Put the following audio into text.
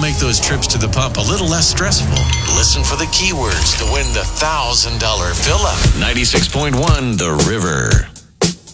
make those trips to the pump a little less stressful. Listen for the keywords to win the $1,000 fill-up. 96.1 The River.